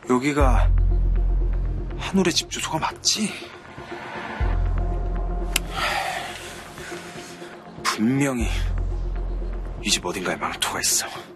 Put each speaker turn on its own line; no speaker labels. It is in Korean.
여기가 한울의 집 주소가 맞지? 분명히 이 집 어딘가에 망토가 있어.